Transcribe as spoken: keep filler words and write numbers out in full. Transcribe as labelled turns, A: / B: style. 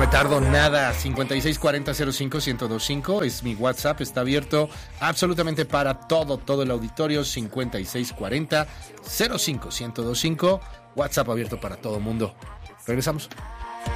A: me tardo nada. cincuenta y seis cuarenta cero cinco ciento veinticinco es mi WhatsApp. Está abierto absolutamente para todo, todo el auditorio. cincuenta y seis cuarenta cero cinco ciento veinticinco. WhatsApp abierto para todo mundo. Regresamos.